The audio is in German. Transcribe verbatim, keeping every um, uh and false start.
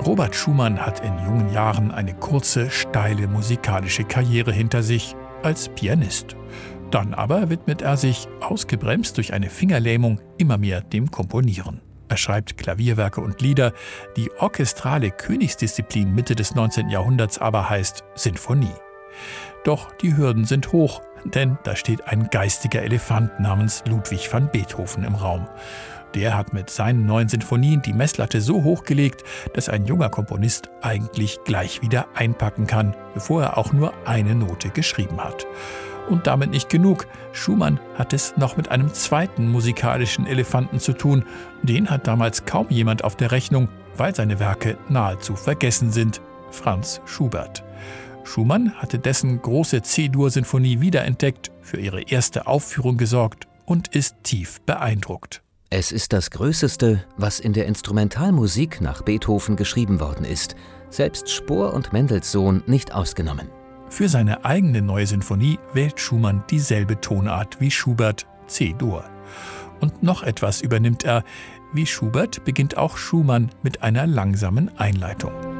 Robert Schumann hat in jungen Jahren eine kurze, steile musikalische Karriere hinter sich als Pianist. Dann aber widmet er sich, ausgebremst durch eine Fingerlähmung, immer mehr dem Komponieren. Er schreibt Klavierwerke und Lieder. Die orchestrale Königsdisziplin Mitte des neunzehnten Jahrhunderts aber heißt Sinfonie. Doch die Hürden sind hoch, denn da steht ein geistiger Elefant namens Ludwig van Beethoven im Raum. Der hat mit seinen neuen Sinfonien die Messlatte so hochgelegt, dass ein junger Komponist eigentlich gleich wieder einpacken kann, bevor er auch nur eine Note geschrieben hat. Und damit nicht genug. Schumann hat es noch mit einem zweiten musikalischen Elefanten zu tun. Den hat damals kaum jemand auf der Rechnung, weil seine Werke nahezu vergessen sind: Franz Schubert. Schumann hatte dessen große C-Dur-Sinfonie wiederentdeckt, für ihre erste Aufführung gesorgt und ist tief beeindruckt. Es ist das Größte, was in der Instrumentalmusik nach Beethoven geschrieben worden ist, selbst Spohr und Mendelssohn nicht ausgenommen. Für seine eigene neue Sinfonie wählt Schumann dieselbe Tonart wie Schubert, C-Dur. Und noch etwas übernimmt er. Wie Schubert beginnt auch Schumann mit einer langsamen Einleitung.